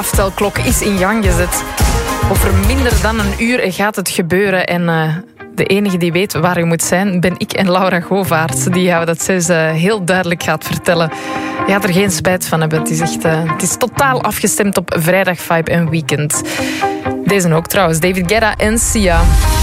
aftelklok is in gang gezet. Over minder dan een uur gaat het gebeuren en de enige die weet waar je moet zijn ben ik en Laura Govaerts, die jou dat zelfs heel duidelijk gaat vertellen. Je gaat er geen spijt van hebben. Het is totaal afgestemd op vrijdag, vibe en weekend. Deze ook trouwens, David Guetta en Sia.